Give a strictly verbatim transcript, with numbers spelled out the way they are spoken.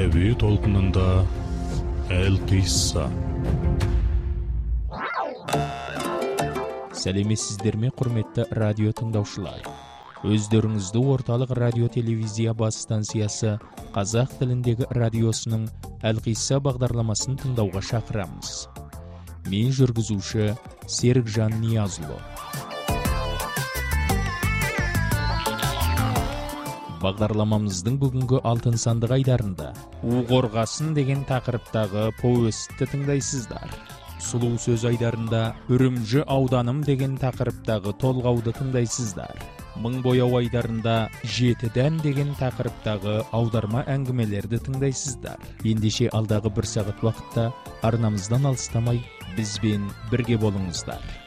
Әуе толқынында Әл-Қисса. Сәлеметсіздер ме, құрметті радио тыңдаушылар? Өздеріңізді орталық радио телевизия бас станциясы қазақ тіліндегі радиосының Әл-Қисса бағдарламасын тыңдауға шақырамыз. Мен жүргізуші Серікжан Ниязұлы. Бағдарламамыздың бүгінгі алтын сандық айдарында «У қорғасын» деген тақырыптағы повестті тыңдайсыздар. Сұлу сөз айдарында «Үрімжі ауданым» деген тақырыптағы толғауды тыңдайсыздар. Мың бояу айдарында «Жетіден» деген тақырыптағы аударма әңгімелерді тыңдайсыздар. Ендеше алдағы бір сағат уақытта арнамыздан алыстамай бізбен бірге болыңыздар.